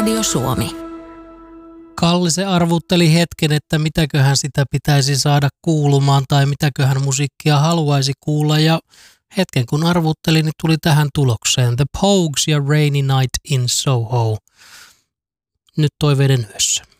Radio Suomi. Kalli se arvutteli hetken, että mitäköhän sitä pitäisi saada kuulumaan tai mitäköhän musiikkia haluaisi kuulla. Ja hetken kun arvutteli, niin tuli tähän tulokseen. The Pogues ja Rainy Night in Soho. Nyt toiveiden yössä.